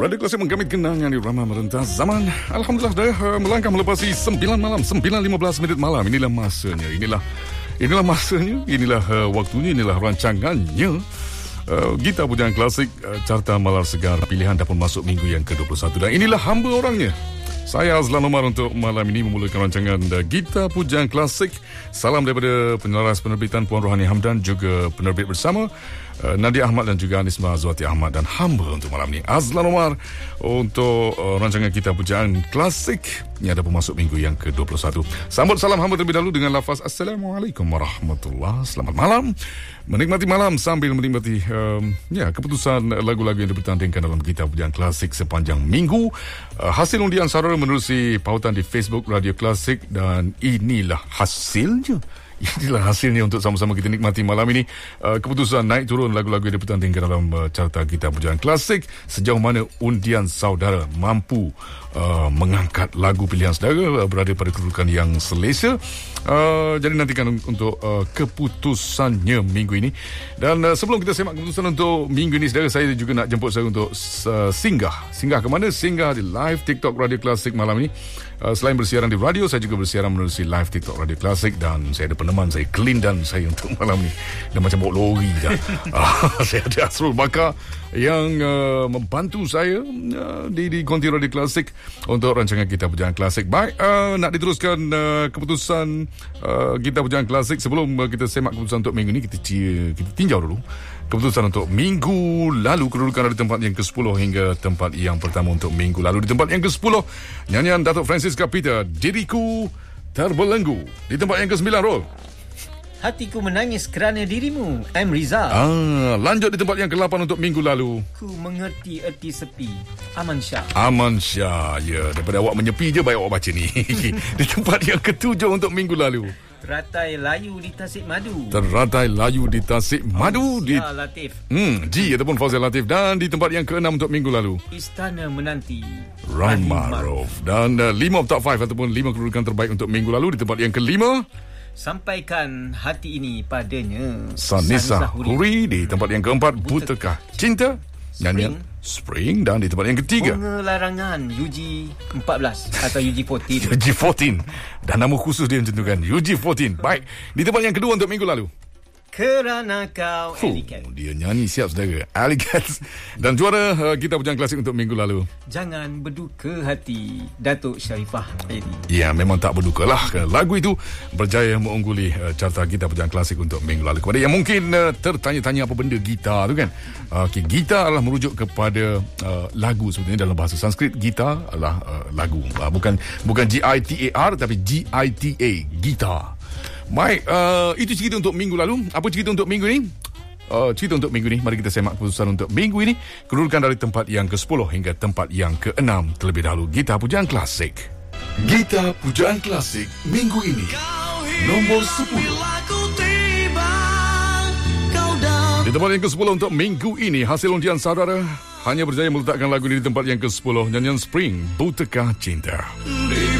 Radio Klasik menggamit kenangan di Ramah Merentas Zaman. Alhamdulillah dah melangkah melepasi 9 malam, 9.15 minit malam. Inilah masanya, inilah masanya, inilah waktunya, inilah rancangannya. Gita Pujaan Klasik, Carta Malar Segar, pilihan dapur masuk minggu yang ke-21. Dan inilah hamba orangnya. Saya Azlan Omar untuk malam ini memulakan rancangan Gita Pujaan Klasik. Salam daripada penyelaras penerbitan Puan Rohani Hamdan, juga penerbit bersama Nadia Ahmad dan juga Anisma Azwati Ahmad, dan hamba untuk malam ini Azlan Omar untuk rancangan Gita Pujaan Klasik. Ini ada pemasuk minggu yang ke-21. Sambut salam hamba terlebih dahulu dengan lafaz Assalamualaikum warahmatullahi. Selamat malam. Menikmati malam sambil menikmati keputusan lagu-lagu yang dipertandingkan dalam Gita Pujaan Klasik sepanjang minggu. Hasil undian saudara menerusi pautan di Facebook Radio Klasik, dan inilah hasilnya. Inilah hasilnya untuk sama-sama kita nikmati malam ini. Keputusan naik turun lagu-lagu yang dipertandingkan dalam carta Gita Pujaan Klasik. Sejauh mana undian saudara mampu mengangkat lagu pilihan saudara berada pada kedudukan yang selesa. Jadi nantikan untuk keputusannya minggu ini. Dan sebelum kita semak keputusan untuk minggu ini, saudara, saya juga nak jemput saya untuk singgah ke mana? Singgah di live TikTok Radio Klasik malam ini. Selain bersiaran di radio, saya juga bersiaran menerusi live TikTok Radio Klasik, dan saya ada peneman saya, kelindan saya untuk malam ni. Dah macam bawa lori dah. Saya ada Asrul Bakar yang membantu saya di Konti Radio Klasik untuk rancangan Gita Pujaan Klasik. Baik, nak diteruskan keputusan Gita Pujaan Klasik. Sebelum kita semak keputusan untuk minggu ni, kita tinjau dulu keputusan untuk minggu lalu. Kedudukan dari tempat yang ke-10 hingga tempat yang pertama untuk minggu lalu. Di tempat yang ke-10, nyanyian Datuk Francis Kapita, Diriku Terbelenggu. Di tempat yang ke-9, Rol, Hatiku Menangis Kerana Dirimu, M. Rizal. Lanjut di tempat yang ke-8 untuk minggu lalu, Ku Mengerti Erti Sepi, Aman Shah. Ya, daripada awak menyepi je, baik awak baca ni. Di tempat yang ke-7 untuk minggu lalu, Teratai Layu di Tasik Madu. Teratai Layu di Tasik Madu. Fauzia Latif. G ataupun Fauzia Latif. Dan di tempat yang ke-6 untuk minggu lalu, Istana Menanti, Rahim Ma'ruf. Dan 5 of top 5 ataupun 5 kedudukan terbaik untuk minggu lalu. Di tempat yang ke-5, Sampaikan Hati Ini Padanya, Sanisa Huri. Di tempat yang ke-4, Butakah Cinta, nyanyian Spring. Dan di tempat yang ke-3, Bunga Larangan, UG14 atau UG14. UG14. Dan nama khusus dia mencentumkan UG14. Baik, di tempat yang kedua untuk minggu lalu, Kerana Kau, Alicat. Dia nyanyi siap saudara, Alicat. Dan juara Gita Pujaan Klasik untuk minggu lalu, Jangan Berduka Hati, Datuk Sharifah Edi. Ya, memang tak berduka lah. Lagu itu berjaya mengungguli carta Gita Pujaan Klasik untuk minggu lalu. Kepada yang mungkin tertanya-tanya apa benda gitar tu kan, Gita adalah merujuk kepada lagu. Sebenarnya dalam bahasa Sanskrit, Gita adalah lagu, bukan G-I-T-A-R tapi G-I-T-A, gitar. Baik, itu cerita untuk minggu lalu. Apa cerita untuk minggu ini? Cerita untuk minggu ini, mari kita semak keputusan untuk minggu ini. Kedudukan dari tempat yang ke-10 hingga tempat yang ke-6 terlebih dahulu. Gita Pujaan Klasik. Gita Pujaan Klasik minggu ini nombor 10. Di tempat yang ke-10 untuk minggu ini, hasil undian saudara hanya berjaya meletakkan lagu ini di tempat yang ke-10, nyanyian Spring, Butakah Cinta.